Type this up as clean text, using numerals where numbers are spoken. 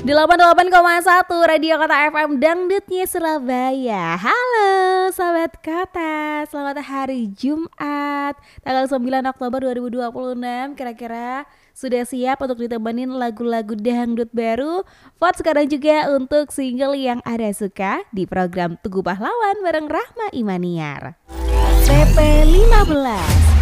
88,1 Radio Kota FM Dangdutnya Surabaya. Halo Sobat Kota, selamat hari Jumat tanggal 9 Oktober 2026. Kira-kira sudah siap untuk ditemenin lagu-lagu dangdut baru? Vote sekarang juga untuk single yang ada suka di program Tugu Pahlawan bareng Rahma Imaniar. PP 15